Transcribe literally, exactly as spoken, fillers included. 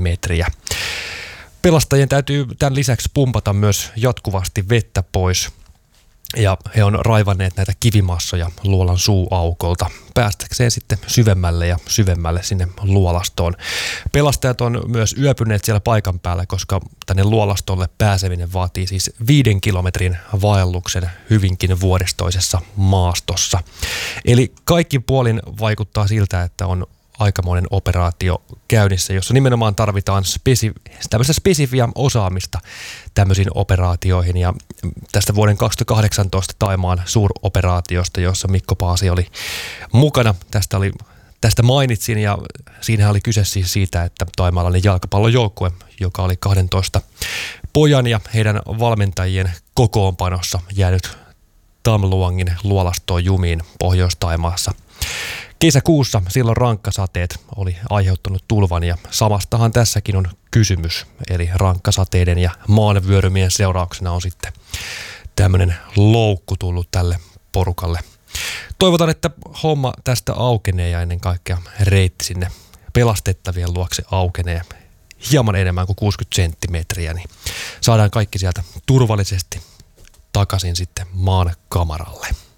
metriä. Pelastajien täytyy tämän lisäksi pumpata myös jatkuvasti vettä pois. Ja he on raivanneet näitä kivimassoja luolan suuaukolta päästäkseen sitten syvemmälle ja syvemmälle sinne luolastoon. Pelastajat on myös yöpyneet siellä paikan päällä, koska tänne luolastolle pääseminen vaatii siis viiden kilometrin vaelluksen hyvinkin vuoristoisessa maastossa. Eli kaikki puolin vaikuttaa siltä, että on aikamoinen operaatio käynnissä, jossa nimenomaan tarvitaan spesi- tämmöistä spesifiä osaamista tämmöisiin operaatioihin. Ja tästä vuoden kaksituhattakahdeksantoista Thaimaan suuroperaatiosta, jossa Mikko Paasi oli mukana, tästä, oli, tästä mainitsin, ja siinä oli kyse siis siitä, että thaimaalainen jalkapallojoukkue, joka oli kahdentoista pojan ja heidän valmentajien kokoonpanossa jäänyt Tam Luangin luolastoon jumiin Pohjois-Thaimaassa. Kesäkuussa silloin rankkasateet oli aiheuttanut tulvan, ja samastahan tässäkin on kysymys. Eli rankkasateiden ja maanvyörymien seurauksena on sitten tämmöinen loukku tullut tälle porukalle. Toivotaan, että homma tästä aukenee ja ennen kaikkea reitti sinne pelastettavien luokse aukenee hieman enemmän kuin kuusikymmentä senttimetriä, niin saadaan kaikki sieltä turvallisesti takaisin sitten maan kamaralle.